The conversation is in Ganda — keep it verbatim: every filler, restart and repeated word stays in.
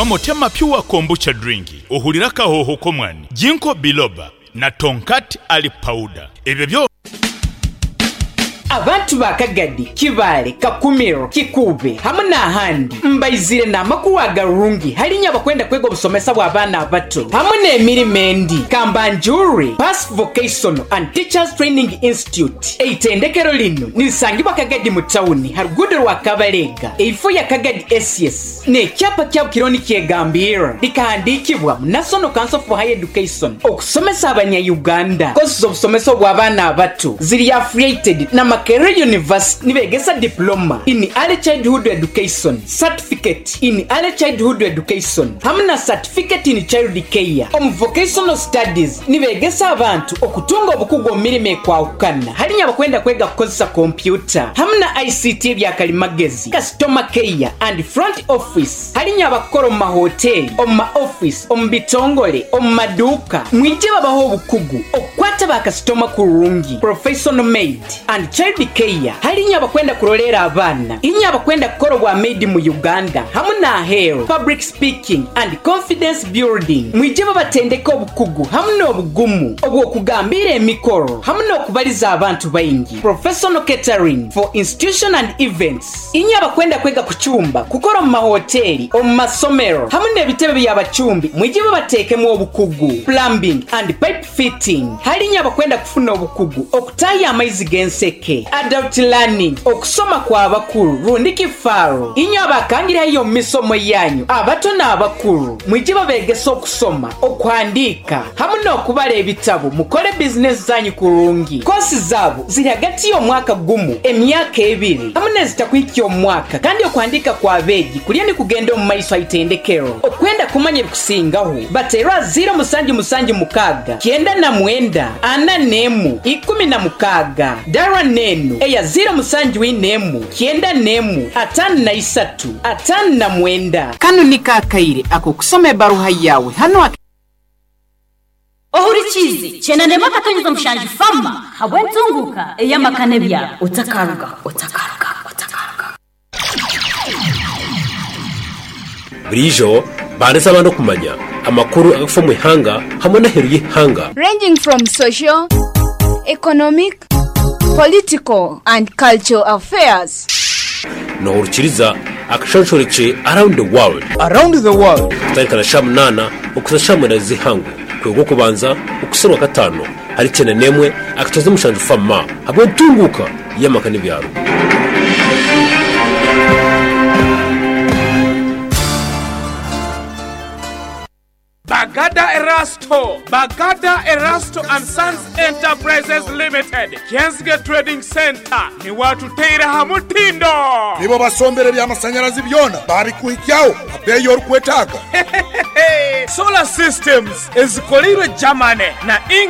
Motema Pure kombucha drinki ohulira kahoho komwani Jinko biloba na Tonkat ali powder. Ebyo byo abantu bakagadi kibale kakumiro kikube hamuna handi mbaizire na makuwa garungi halinya bakwenda kwego busomesa bw'abana abato hamuna emirimendi Kambanjuri Pass Vocational and Teachers Training Institute eitendekero lino nisangibwa Kagadi mu town harugudo rwa Kabalega eifo ya Kagadi S S ne cyapa kya kironi kyegambira likahandikibwa National Council for Higher Education okusomesa abanya Uganda courses of busomesa bw'abana abato ziri affiliated na Makerere University nibegesa diploma in early childhood education, certificate in early childhood education, hamna certificate in child care. Om vocational studies nibegesa abantu okutunga obukugu mirime kwa ukana. Halinya bakwenda kwega kukozesa computer. Hamna I C T bya kalimagezi, customer care and front office. Halinya bakoro ma hotel, om ma office, om bitongole, om maduka. Mwije babaho obukugu okwata ba customer kurungi, professional maid and child care. Halinya bakwenda kurolera abana inya bakwenda korobwa made mu Uganda hamuna hair public speaking and confidence building mwijeba batendeka obukugu hamuna obugumu obwo kugambira emikoro hamuna okubaliza abantu bayingi professional catering for institution and events inya bakwenda kwega kuchumba kukora mu mahoteli o masomero hamuna ebitebe by'abachumbi mwijeba batekemu obukugu plumbing and pipe fitting halinya bakwenda kufuna obukugu okutaya amaizi genseke adult learning okusoma kwa abakuru rundiki faro inyo abakangira hiyo misomo yanyu abato na abakuru mwijiba begesa okusoma okwandika hamuna okubala ebitabo mukole business zanyu kurungi kosi zabo ziri hagati yo mwaka gumu emyaka ebiri hamuna zitakwiki yo mwaka kandi okwandika kwa beji kuliani kugenda mu maiso aitendekero okwenda kumanya bikusingaho batera zero musanji musanji mukaga kienda na mwenda ana nemu ikumi na mukaga dara nenu eya zero musanji w'inemu kienda nemu atanu na isatu atanu na mwenda kanu nikakaire ako kusome baruha yawe hano ohurikizi chena nema katonyeza mushanji fama habwentunguka eya makane bya utakaruga utakaruga utakaruga Brijo bareza abantu kumanya amakuru agafa mu ihanga hamwe na heru y'ihanga ranging from social, economic, political and cultural affairs. No urukiriza akashonshoreke around the world around the world tarikana shamunana ukusashamura zihangu kwego kubanza ukusoro gatano hari cyane nemwe akatoza mushanju fama habwe tunguka yamakane byaro Bagada Erasto, Bagada Erasto and Sons Enterprises Limited, Kienzge Trading Center, ni watu teira hamutindo. Nibo basombere bya masanyarazi byona, bari kuhikyao, abeyo rukwetaka. Solar Systems, ezikolirwe Germany na